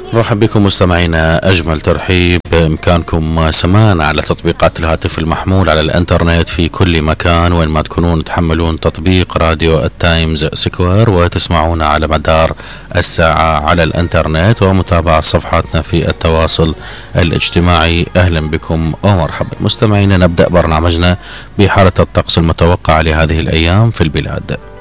مرحبا بكم مستمعينا، أجمل ترحيب. بإمكانكم سماعنا على تطبيقات الهاتف المحمول على الإنترنت في كل مكان، وين ما تكونون تحملون تطبيق راديو التايمز سكوير وتسمعونا على مدار الساعة على الإنترنت، ومتابعة صفحاتنا في التواصل الاجتماعي. أهلا بكم ومرحبا مستمعينا. نبدأ برنامجنا بحالة الطقس المتوقعة لهذه الأيام في البلاد.